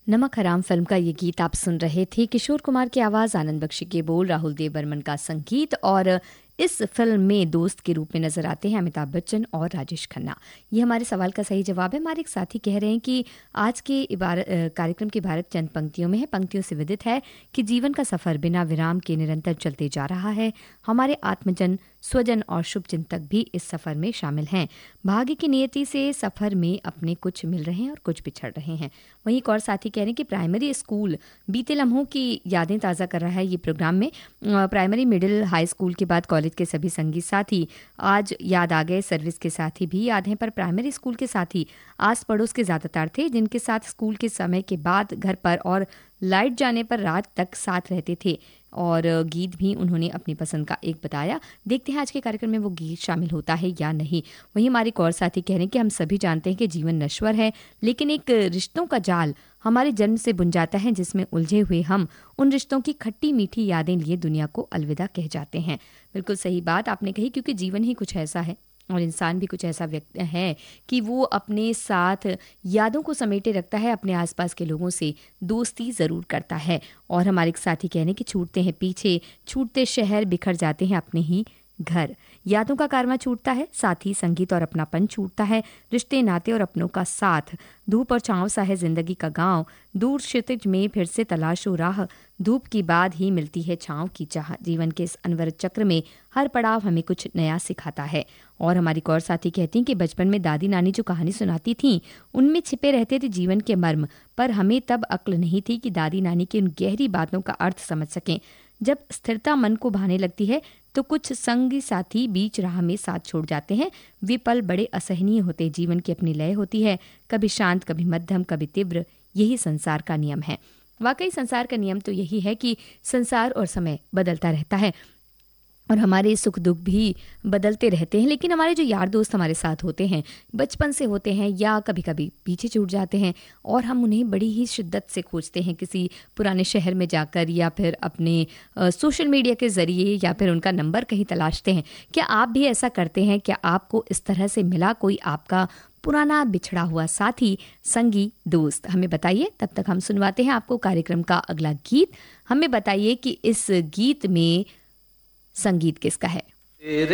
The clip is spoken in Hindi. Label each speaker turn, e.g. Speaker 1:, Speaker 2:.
Speaker 1: नमक हराम फिल्म का ये गीत आप सुन रहे थे। किशोर कुमार की आवाज़, आनंद बख्शी के बोल, राहुल देव बर्मन का संगीत। और इस फिल्म में दोस्त के रूप में नजर आते हैं अमिताभ बच्चन और राजेश खन्ना। ये हमारे सवाल का सही जवाब है। हमारे एक साथी कह रहे हैं कि आज के कार्यक्रम की इबारत चंद पंक्तियों में है। पंक्तियों से विदित है कि जीवन का सफर बिना विराम के निरंतर चलते जा रहा है। हमारे आत्मजन, स्वजन और शुभ चिंतक भी इस सफर में शामिल हैं। भाग्य की नियति से सफर में अपने कुछ मिल रहे हैं और कुछ बिछड़ रहे हैं। वहीं एक और साथी कह रहे हैं कि प्राइमरी स्कूल बीते लम्हों की यादें ताज़ा कर रहा है ये प्रोग्राम में। प्राइमरी, मिडिल, हाई स्कूल के बाद कॉलेज के सभी संगीत साथी आज याद आ गए। सर्विस के साथी भी याद हैं, पर प्राइमरी स्कूल के साथी आस पड़ोस के ज़्यादातर थे, जिनके साथ स्कूल के समय के बाद घर पर और लाइट जाने पर रात तक साथ रहते थे। और गीत भी उन्होंने अपनी पसंद का एक बताया। देखते हैं आज के कार्यक्रम में वो गीत शामिल होता है या नहीं। वहीं हमारे एक और साथी कह रहे हैं कि हम सभी जानते हैं कि जीवन नश्वर है, लेकिन एक रिश्तों का जाल हमारे जन्म से बुन जाता है, जिसमें उलझे हुए हम उन रिश्तों की खट्टी मीठी यादें लिए दुनिया को अलविदा कह जाते हैं। बिल्कुल सही बात आपने कही, क्योंकि जीवन ही कुछ ऐसा है और इंसान भी कुछ ऐसा व्यक्ति है कि वो अपने साथ यादों को समेटे रखता है, अपने आसपास के लोगों से दोस्ती ज़रूर करता है। और हमारे एक साथी कहने कि छूटते हैं पीछे, छूटते शहर, बिखर जाते हैं अपने ही घर। यादों का कारवां छूटता है, साथ ही संगीत और अपनापन छूटता है, रिश्ते नाते और अपनों का साथ। धूप और छांव सा है जिंदगी का गांव, दूर क्षितिज में फिर से तलाशो राह, धूप की बाद ही मिलती है छांव की चाह। जीवन के इस अनवरत चक्र में हर पड़ाव हमें कुछ नया सिखाता है। और हमारी एक और साथी कहती हैं कि बचपन में दादी नानी जो कहानी सुनाती थीं, उनमें छिपे रहते थे जीवन के मर्म, पर हमें तब अक्ल नहीं थी कि दादी नानी की उन गहरी बातों का अर्थ समझ सकें। जब स्थिरता मन को भाने लगती है तो कुछ संगी साथी बीच राह में साथ छोड़ जाते हैं। वे पल बड़े असहनीय होते। जीवन की अपनी लय होती है, कभी शांत, कभी मध्यम, कभी तीव्र। यही संसार का नियम है। वाकई संसार का नियम तो यही है कि संसार और समय बदलता रहता है और हमारे सुख दुख भी बदलते रहते हैं। लेकिन हमारे जो यार दोस्त हमारे साथ होते हैं, बचपन से होते हैं या कभी कभी पीछे छूट जाते हैं, और हम उन्हें बड़ी ही शिद्दत से खोजते हैं, किसी पुराने शहर में जाकर या फिर अपने सोशल मीडिया के ज़रिए, या फिर उनका नंबर कहीं तलाशते हैं। क्या आप भी ऐसा करते हैं? क्या आपको इस तरह से मिला कोई आपका पुराना बिछड़ा हुआ साथी, संगी, दोस्त? हमें बताइए। तब तक हम सुनवाते हैं आपको कार्यक्रम का अगला गीत। हमें बताइए कि इस गीत में संगीत किसका है।